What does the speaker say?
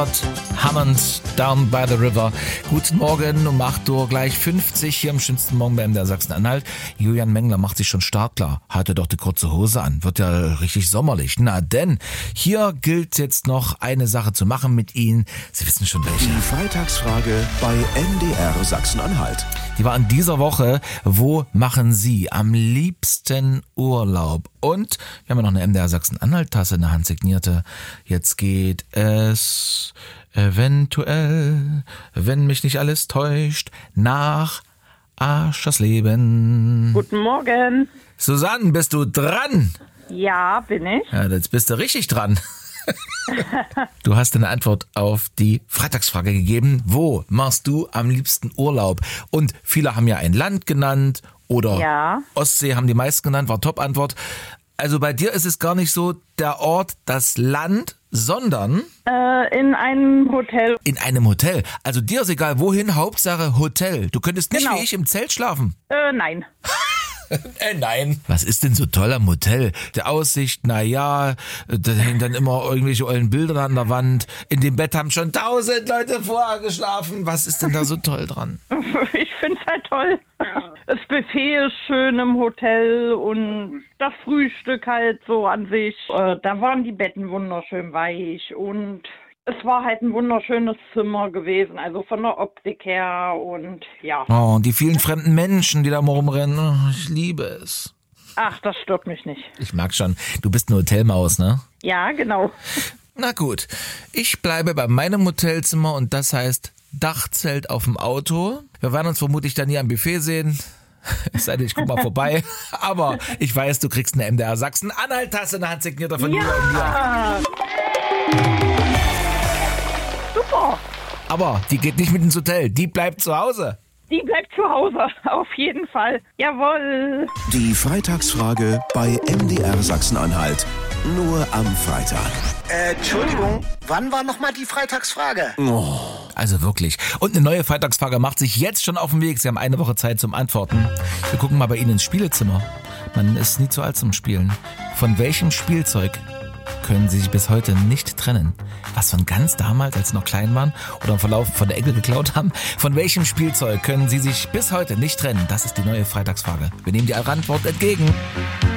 Hammond, Down by the River. Guten Morgen, um 8:50 Uhr hier im schönsten Morgen bei MDR Sachsen-Anhalt. Julian Mengler macht sich schon stark klar. Hatte doch die kurze Hose an. Wird ja richtig sommerlich. Na denn, hier gilt jetzt noch eine Sache zu machen mit Ihnen. Sie wissen schon welche. Die Freitagsfrage bei MDR Sachsen-Anhalt. Die war in dieser Woche. Wo machen Sie am liebsten Urlaub? Und wir haben ja noch eine MDR Sachsen-Anhalt-Tasse in der Hand, signierte. Jetzt geht es eventuell, wenn mich nicht alles täuscht, nach Aschersleben. Guten Morgen. Susanne, bist du dran? Ja, bin ich. Ja, jetzt bist du richtig dran. Du hast eine Antwort auf die Freitagsfrage gegeben. Wo machst du am liebsten Urlaub? Und viele haben ja ein Land genannt oder Ja. Ostsee haben die meisten genannt, war Top-Antwort. Also bei dir ist es gar nicht so der Ort, das Land, sondern In einem Hotel. in einem Hotel. Also dir ist egal wohin, Hauptsache Hotel. Du könntest nicht Genau. wie ich im Zelt schlafen. Nein. Nein. Was ist denn so toll am Hotel? Die Aussicht, da hängen dann immer irgendwelche ollen Bilder an der Wand. In dem Bett haben schon 1000 Leute vorher geschlafen. Was ist denn da so toll dran? Ich finde es halt toll. Das Buffet ist schön im Hotel und das Frühstück halt so an sich. Da waren die Betten wunderschön weich und es war halt ein wunderschönes Zimmer gewesen, also von der Optik her und ja. Oh, und die vielen fremden Menschen, die da rumrennen. Oh, ich liebe es. Ach, das stört mich nicht. Ich mag schon. Du bist eine Hotelmaus, ne? Ja, genau. Na gut. Ich bleibe bei meinem Hotelzimmer und das heißt Dachzelt auf dem Auto. Wir werden uns vermutlich dann hier am Buffet sehen. Es sei denn, ich guck mal vorbei. Aber ich weiß, du kriegst eine MDR Sachsen-Anhalt-Tasse in der Hand signierter von Julia und mir. Ja. Super. Aber die geht nicht mit ins Hotel. Die bleibt zu Hause. Die bleibt zu Hause, auf jeden Fall. Jawohl. Die Freitagsfrage bei MDR Sachsen-Anhalt. Nur am Freitag. Entschuldigung, wann war nochmal die Freitagsfrage? Also wirklich. Und eine neue Freitagsfrage macht sich jetzt schon auf den Weg. Sie haben eine Woche Zeit zum Antworten. Wir gucken mal bei Ihnen ins Spielezimmer. Man ist nie zu alt zum Spielen. Von welchem Spielzeug können Sie sich bis heute nicht trennen? Was von ganz damals, als Sie noch klein waren oder im Verlauf von der Ecke geklaut haben? Von welchem Spielzeug können Sie sich bis heute nicht trennen? Das ist die neue Freitagsfrage. Wir nehmen die Antwort entgegen.